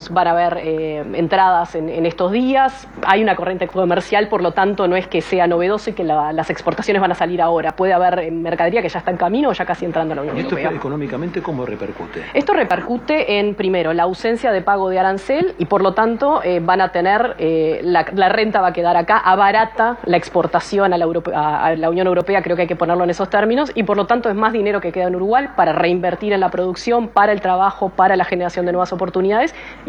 van a haber entradas en estos días. Hay una corriente comercial, por lo tanto no es que sea novedoso y que las exportaciones van a salir ahora. Puede haber mercadería que ya está en camino o ya casi entrando a la Unión Europea. ¿Y esto económicamente cómo repercute? Esto repercute en, primero, la ausencia de pago de arancel y por lo tanto van a tener, la renta va a quedar acá, abarata la exportación a la Unión Europea, creo que hay que ponerlo en esos términos, y por lo tanto es más dinero que queda en Uruguay para reinvertir en la producción, para el trabajo, para la generación de nuevas oportunidades.